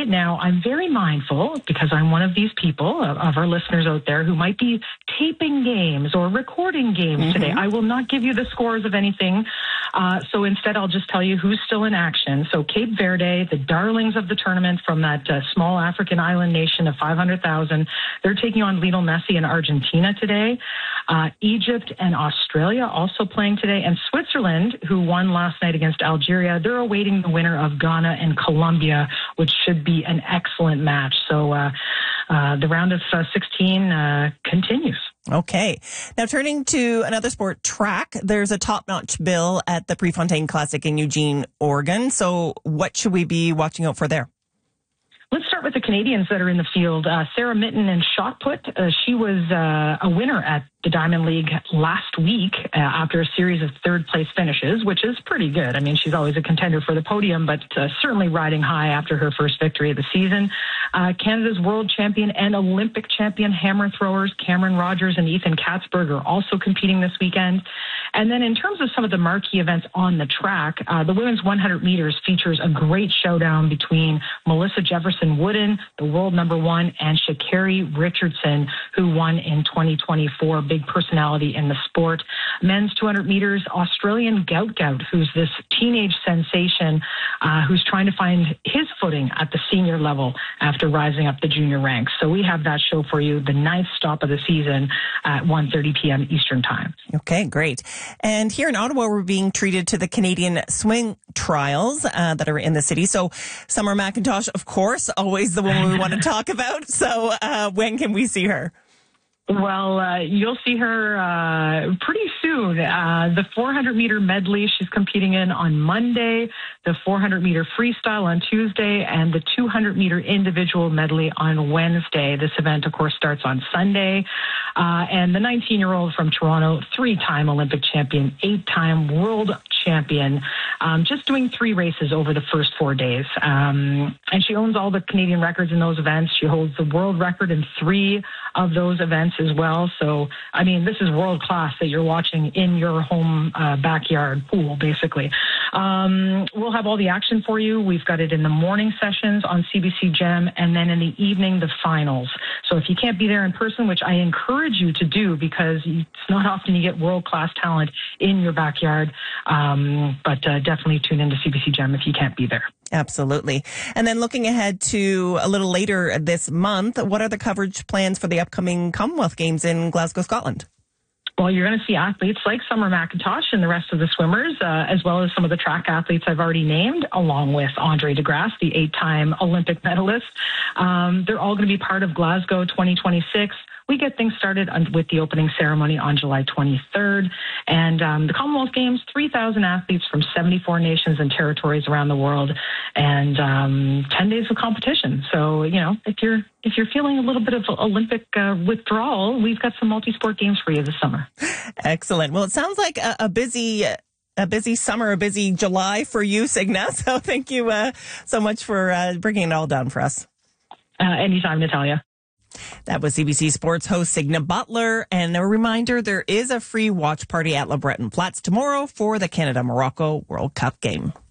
today. Now, I'm very mindful because I'm one of these people, of our listeners out there, who might be taping games or recording games today. I will not give you the scores of anything. So instead, I'll just tell you who's still in action. So Cape Verde, the darlings of the tournament from that small African island nation of 500,000, they're taking on Lionel Messi in Argentina today. Egypt and Australia also playing today. And Switzerland, who won last night against Algeria, they're awaiting the winner of Ghana and Colombia, which should be an excellent match. So the round of 16 continues. Okay. Now turning to another sport, track. There's a top-notch bill at the Prefontaine Classic in Eugene, Oregon. So what should we be watching out for there? Let's start with the Canadians that are in the field. Sarah Mitten in shot put. She was a winner at the Diamond League last week after a series of third-place finishes, which is pretty good. I mean, she's always a contender for the podium, but certainly riding high after her first victory of the season. Canada's world champion and Olympic champion hammer throwers Cameron Rogers and Ethan Katzberg are also competing this weekend. And then in terms of some of the marquee events on the track, the women's 100 meters features a great showdown between Melissa Jefferson Wooden, the world number one, and Sha'Carri Richardson, who won in 2024. Big personality in the sport. Men's 200 meters, Australian Gout Gout, who's this teenage sensation who's trying to find his footing at the senior level after rising up the junior ranks. So we have that show for you, the 9th stop of the season at 1:30 p.m. Eastern Time. Okay, great. And here in Ottawa, we're being treated to the Canadian Swing Trials that are in the city. So Summer McIntosh, of course, always the one we want to talk about. So when can we see her? Well, you'll see her pretty soon. The 400-meter medley she's competing in on Monday, the 400-meter freestyle on Tuesday, and the 200-meter individual medley on Wednesday. This event, of course, starts on Sunday. And the 19-year-old from Toronto, 3-time Olympic champion, 8-time world champion, just doing 3 races over the first 4 days. And she owns all the Canadian records in those events. She holds the world record in 3 of those events as well. So, I mean, this is world class that you're watching in your home backyard pool, basically. We'll have all the action for you. We've got it in the morning sessions on CBC Gem, and then in the evening, the finals. So if you can't be there in person, which I encourage you to do because it's not often you get world class talent in your backyard, but definitely tune into CBC Gem if you can't be there. Absolutely. And then looking ahead to a little later this month, what are the coverage plans for the upcoming Commonwealth Games in Glasgow, Scotland? Well, you're going to see athletes like Summer McIntosh and the rest of the swimmers, as well as some of the track athletes I've already named, along with Andre DeGrasse, the 8-time Olympic medalist. They're all going to be part of Glasgow 2026. We get things started with the opening ceremony on July 23rd. And the Commonwealth Games, 3,000 athletes from 74 nations and territories around the world, and 10 days of competition. So, you know, if you're feeling a little bit of Olympic withdrawal, we've got some multi-sport games for you this summer. Excellent. Well, it sounds like a busy summer, a busy July for you, Signa. So thank you so much for bringing it all down for us. Anytime, Natalia. That was CBC Sports host Signa Butler. And a reminder, there is a free watch party at LeBreton Flats tomorrow for the Canada-Morocco World Cup game.